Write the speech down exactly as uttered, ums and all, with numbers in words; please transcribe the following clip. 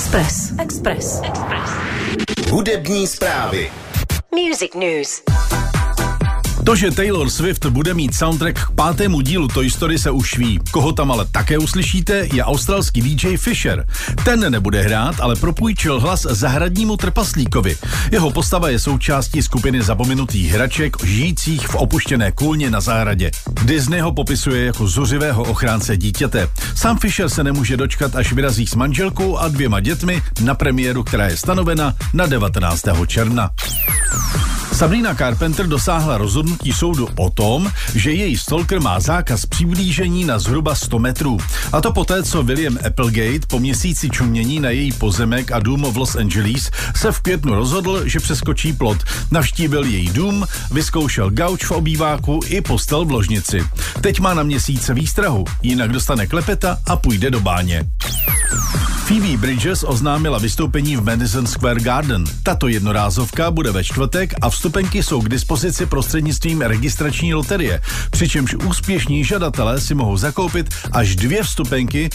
Express. Express. Express. Hudební zprávy. Music News. To, že Taylor Swift bude mít soundtrack k pátému dílu Toy Story, se už ví. Koho tam ale také uslyšíte, je australský D J Fisher. Ten nebude hrát, ale propůjčil hlas zahradnímu trpaslíkovi. Jeho postava je součástí skupiny zapomenutých hraček žijících v opuštěné kůlně na zahradě. Disney ho popisuje jako zuřivého ochránce dítěte. Sám Fisher se nemůže dočkat, až vyrazí s manželkou a dvěma dětmi na premiéru, která je stanovena na devatenáctého června. Sabrina Carpenter dosáhla rozhodnutí soudu o tom, že její stalker má zákaz přiblížení na zhruba sto metrů. A to poté, co William Applegate po měsíci čumění na její pozemek a dům v Los Angeles se v květnu rozhodl, že přeskočí plot. Navštívil její dům, vyzkoušel gauč v obýváku i postel v ložnici. Teď má na měsíce výstrahu, jinak dostane klepeta a půjde do báně. Phoebe Bridgers oznámila vystoupení v Madison Square Garden. Tato jednorázovka bude ve čtvrtek a vstupenky jsou k dispozici prostřednictvím registrační loterie, přičemž úspěšní žadatelé si mohou zakoupit až dvě vstupenky